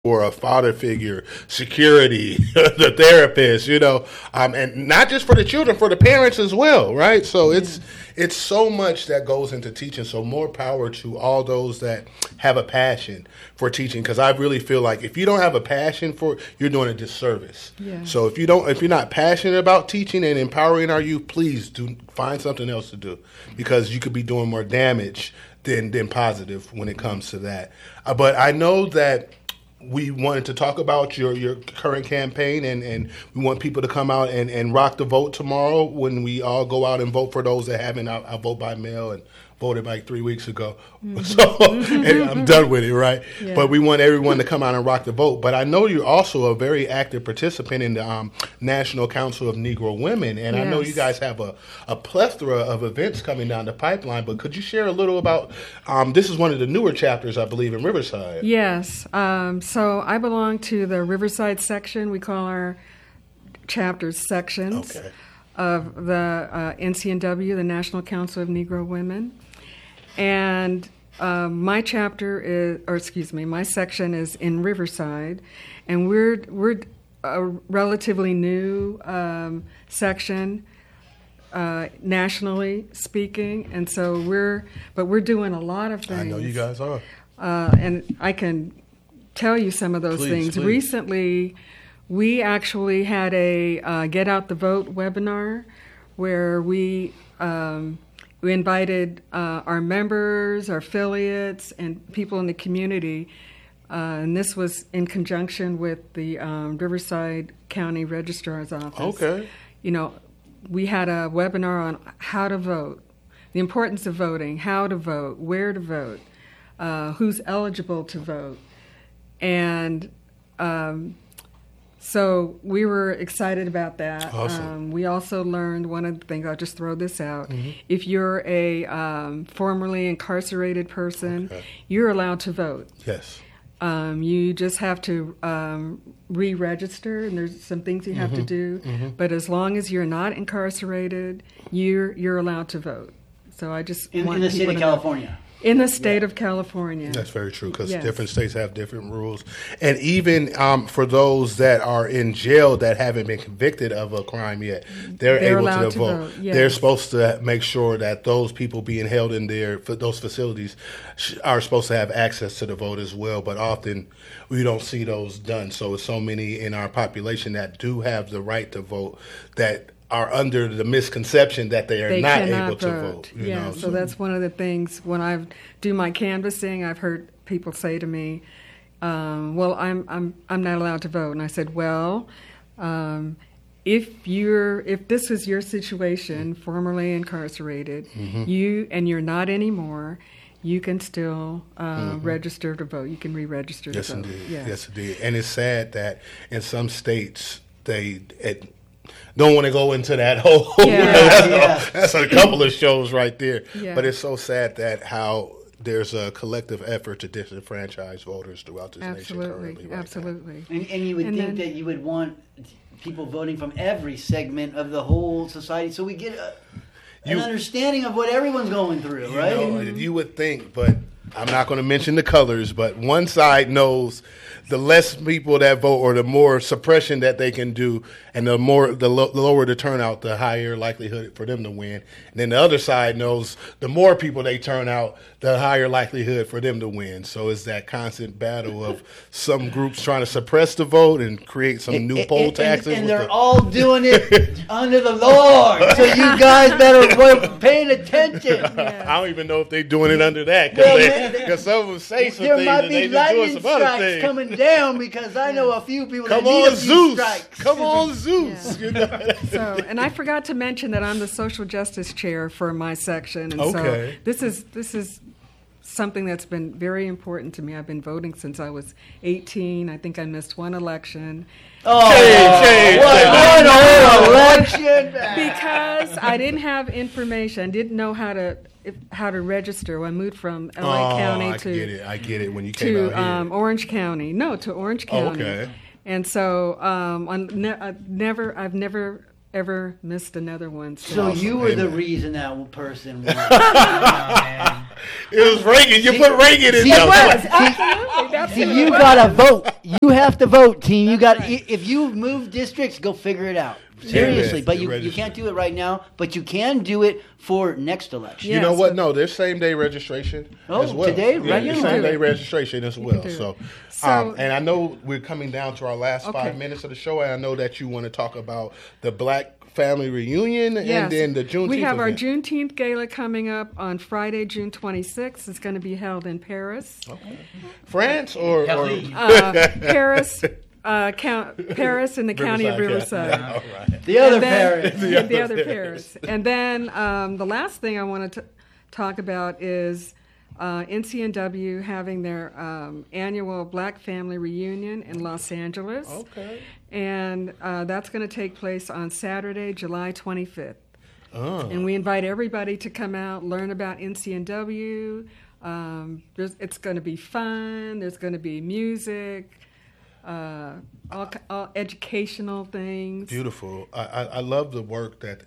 or a father figure, security, the therapist, and not just for the children, for the parents as well, right? So it's so much that goes into teaching. So more power to all those that have a passion for teaching, because I really feel like if you don't have a passion for it, you're doing a disservice. Yeah. So if you're not passionate about teaching and empowering our youth, please do find something else to do, because you could be doing more damage than positive when it comes to that. But I know that we wanted to talk about your current campaign, and we want people to come out and rock the vote tomorrow when we all go out and vote for those that haven't. I'll vote by mail and voted like 3 weeks ago. Mm-hmm. So and I'm done with it, right? Yeah. But we want everyone to come out and rock the vote. But I know you're also a very active participant in the National Council of Negro Women, and I know you guys have a plethora of events coming down the pipeline. But could you share a little about, this is one of the newer chapters, I believe, in Riverside. Yes. So I belong to the Riverside section. We call our chapters sections of the NCNW, the National Council of Negro Women. And my my section is in Riverside, and we're a relatively new section, nationally speaking, and so we're doing a lot of things. I know you guys are, and I can tell you some of those things. Please. Recently, we actually had a Get Out the Vote webinar where we invited our members, our affiliates, and people in the community, and this was in conjunction with the Riverside County Registrar's Office. Okay. We had a webinar on how to vote, the importance of voting, how to vote, where to vote, who's eligible to vote, and so we were excited about that. Awesome. We also learned one of the things, I'll just throw this out. Mm-hmm. If you're a formerly incarcerated person, you're allowed to vote. Yes. You just have to re-register, and there's some things you have to do. Mm-hmm. But as long as you're not incarcerated, you're allowed to vote. So I just want in the state of California. In the state of California. That's very true, because different states have different rules. And even for those that are in jail that haven't been convicted of a crime yet, they're able to vote. Yes. They're supposed to make sure that those people being held in those facilities are supposed to have access to the vote as well. But often we don't see those done. So it's so many in our population that do have the right to vote that are under the misconception that they are not able to vote. So that's one of the things when I do my canvassing, I've heard people say to me, "Well, I'm not allowed to vote," and I said, "Well, if this is your situation, formerly incarcerated, you're not anymore." You can still register to vote. You can re-register to vote. Indeed. Yes, indeed. And it's sad that in some states they don't want to go into that whole. That's a couple of shows right there. Yeah. But it's so sad that how there's a collective effort to disenfranchise voters throughout this nation currently. Absolutely. And you would think that you would want people voting from every segment of the whole society, so we get an understanding of what everyone's going through, right? You would think, but I'm not going to mention the colors, but one side knows the less people that vote or the more suppression that they can do, and the lower the turnout, the higher likelihood for them to win. And then the other side knows the more people they turn out, the higher likelihood for them to win. So it's that constant battle of some groups trying to suppress the vote and create some new poll taxes. And they're all doing it under the Lord. So you guys better be paying attention. I don't even know if they're doing it under that, because some of them say some things and they just doing some other things. Coming down, because I know a few people that need a few strikes. Come on, Zeus. Yeah. So, and I forgot to mention that I'm the social justice chair for my section, and so this is something that's been very important to me. I've been voting since I was 18. I think I missed one election. One election because I didn't have information. I didn't know how to register. When I moved from LA County I get it. When you came out here. Orange County. No, to Orange County. Okay. And so I've never ever missed another one. So you were the reason that person won. It was Reagan. You put Reagan in there. See, you gotta vote. You have to vote, team. You got. If you move districts, go figure it out. Seriously, but you can't do it right now. But you can do it for next election. You know what? No, there's same day registration as well. Today, right? Yeah, same day registration as well. So and I know we're coming down to our last 5 minutes of the show, and I know that you want to talk about the Black Family Reunion and then the Juneteenth. We have our event. Juneteenth Gala coming up on Friday, June 26th. It's going to be held in Paris. Okay. France or Paris. Paris in the county of Riverside. All right. The other Paris. The other Paris. And then the last thing I want to talk about is NCNW having their annual Black Family Reunion in Los Angeles. Okay. And that's going to take place on Saturday, July 25th. Oh. And we invite everybody to come out, learn about NCNW. It's going to be fun. There's going to be music. All educational things. Beautiful. I love the work that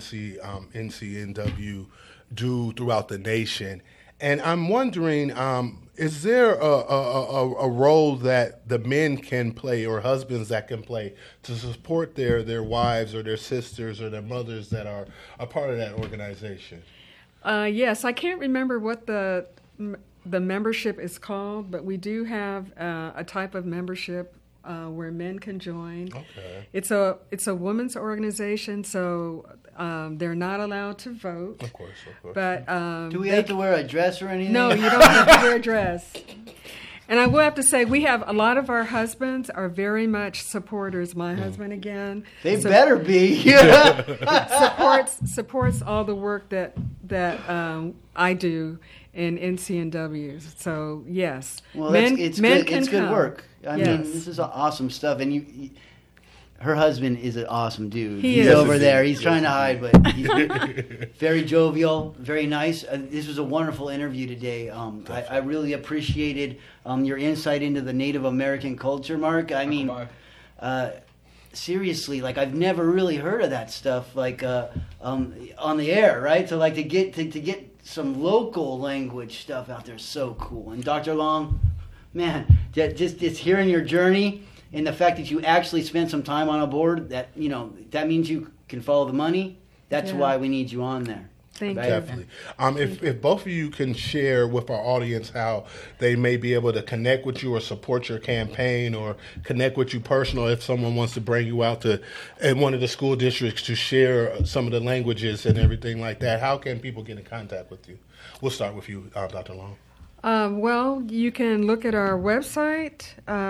NCNW do throughout the nation, and I'm wondering, is there a role that the men can play or husbands that can play to support their wives or their sisters or their mothers that are a part of that organization? Yes, I can't remember what the membership is called, but we do have a type of membership where men can join. Okay. It's a women's organization, so they're not allowed to vote. Of course. But do we have to wear a dress or anything? No, you don't have to wear a dress. And I will have to say, we have a lot of our husbands are very much supporters. My husband, again. They better be. supports all the work that I do in NCNW. So, yes. Well, men it's can good. It's good come. work. I Yes. mean, this is awesome stuff. And her husband is an awesome dude. He He's is. over Yes, there. indeed. He's trying to hide, but he's very jovial, very nice. This was a wonderful interview today. I really appreciated your insight into the Native American culture, Mark. I mean, seriously, like I've never really heard of that stuff, like on the air, right? So, like to get some local language stuff out there is so cool. And Dr. Long, man, just hearing your journey. And the fact that you actually spent some time on a board, that means you can follow the money. That's why we need you on there. Thank you. Definitely. If both of you can share with our audience how they may be able to connect with you or support your campaign or connect with you personally, if someone wants to bring you out to in one of the school districts to share some of the languages and everything like that, how can people get in contact with you? We'll start with you, Dr. Long. Well, you can look at our website.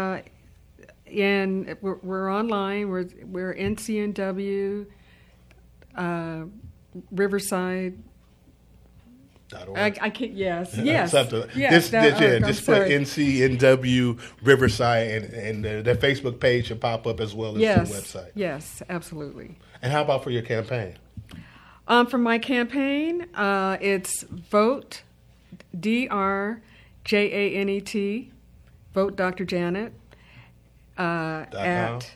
And we're online. We're NCNW Riverside. I can't. Yes. Just put NCNW Riverside, and the Facebook page should pop up as well as the website. Yes, absolutely. And how about for your campaign? For my campaign, it's vote DRJANET, vote Dr. Janet. At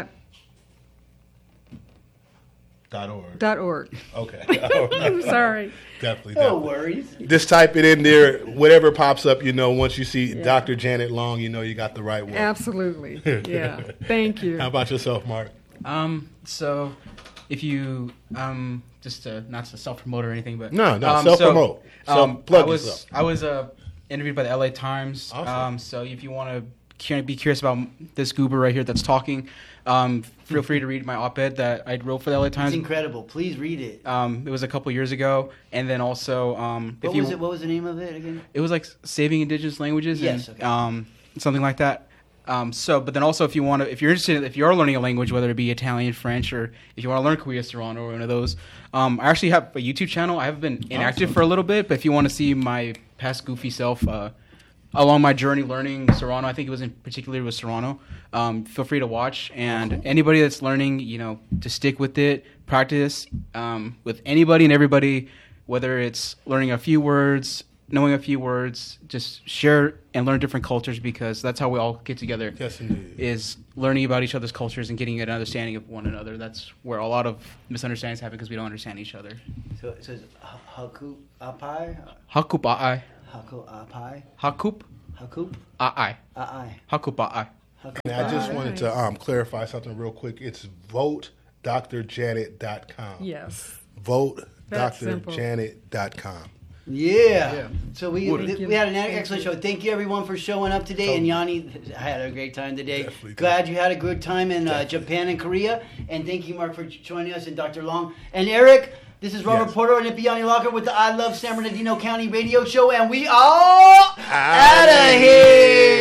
.org. Okay. I'm sorry. Definitely. No worries. Just type it in there. Whatever pops up, once you see Dr. Janet Long, you got the right one. Absolutely. Yeah. Thank you. How about yourself, Mark? So if you just not to self-promote or anything, but no, self-promote. Plug yourself. I was interviewed by the LA Times. Awesome. So if you want to be curious about this goober right here that's talking, feel free to read my op-ed that I wrote for the LA Times. It's incredible. Please read it. It was a couple years ago, and then also what was the name of it again? It was like Saving Indigenous Languages. Yes. And, something like that. But then also if you're interested, if you are learning a language, whether it be Italian, French, or if you want to learn Cahuilla Serrano or one of those, I actually have a YouTube channel. I have been inactive for a little bit, but if you want to see my past goofy self, along my journey learning Serrano, I think it was in particular with Serrano, feel free to watch. And anybody that's learning, to stick with it, practice with anybody and everybody, whether it's learning a few words, knowing a few words, just share and learn different cultures, because that's how we all get together. Yes, indeed. Is learning about each other's cultures and getting an understanding of one another. That's where a lot of misunderstandings happen, because we don't understand each other. So it says Hakup Apai? Hakup A'ai. Hakup Apai? Hakup Hakup A'ai. Aai. Hakup A'ai. And I just wanted to clarify something real quick. It's votedrjanet.com. Yes. Votedrjanet.com. Yeah. So we had an excellent show. Thank you everyone for showing up today. And Yanni, I had a great time today. Definitely. Glad you had a good time in Japan and Korea. And thank you, Mark, for joining us, and Dr. Long. And Eric, this is Robert Porter and Yanni Locker with the I Love San Bernardino County radio show. And we all out of here.